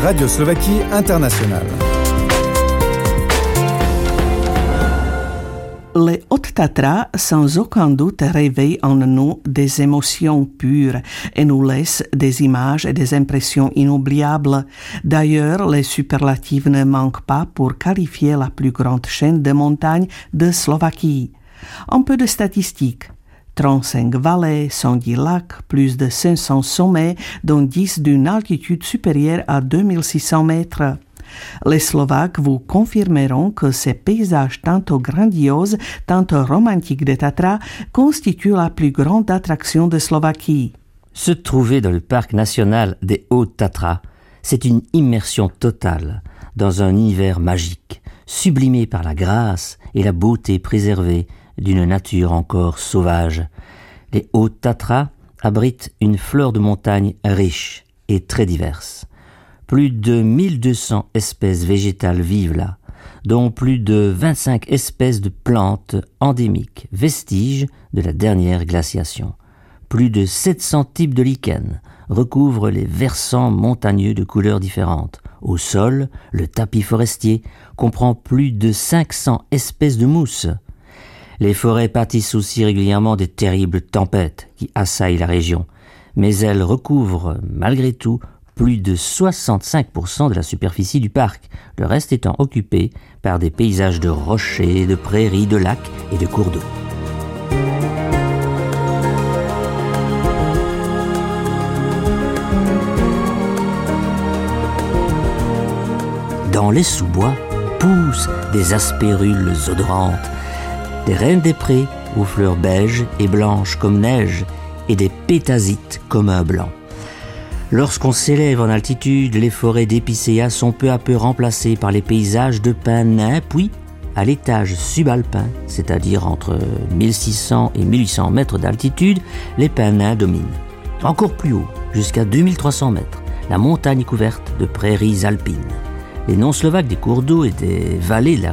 Radio Slovaquie Internationale. Les Hautes Tatras, sans aucun doute, réveillent en nous des émotions pures et nous laissent des images et des impressions inoubliables. D'ailleurs, les superlatifs ne manquent pas pour qualifier la plus grande chaîne de montagnes de Slovaquie. Un peu de statistiques. 35 vallées, 110 lacs, plus de 500 sommets, dont 10 d'une altitude supérieure à 2600 mètres. Les Slovaques vous confirmeront que ces paysages tantôt grandioses, tantôt romantiques des Tatras constituent la plus grande attraction de Slovaquie. Se trouver dans le parc national des Hautes Tatras, c'est une immersion totale dans un univers magique, sublimé par la grâce et la beauté préservée d'une nature encore sauvage. Les Hautes Tatras abritent une flore de montagne riche et très diverse. Plus de 1200 espèces végétales vivent là, dont plus de 25 espèces de plantes endémiques, vestiges de la dernière glaciation. Plus de 700 types de lichens recouvrent les versants montagneux de couleurs différentes. Au sol, le tapis forestier comprend plus de 500 espèces de mousses. Les forêts pâtissent aussi régulièrement des terribles tempêtes qui assaillent la région, mais elles recouvrent malgré tout plus de 65% de la superficie du parc, le reste étant occupé par des paysages de rochers, de prairies, de lacs et de cours d'eau. Dans les sous-bois poussent des aspérules odorantes, des reines des prés aux fleurs beiges et blanches comme neige et des pétasites comme un blanc. Lorsqu'on s'élève en altitude, les forêts d'épicéas sont peu à peu remplacées par les paysages de pins nains, puis, à l'étage subalpin, c'est-à-dire entre 1600 et 1800 mètres d'altitude, les pins nains dominent. Encore plus haut, jusqu'à 2300 mètres, la montagne est couverte de prairies alpines. Les non-slovaques des cours d'eau et des vallées de la